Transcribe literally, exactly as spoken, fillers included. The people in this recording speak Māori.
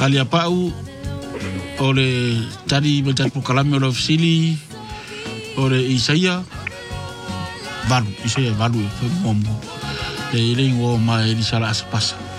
Kalia pau o le tari me tari pukalame o le ofisili o le Isaia valu Isaia valu e fe momo e le ingo ma e li sala asapasa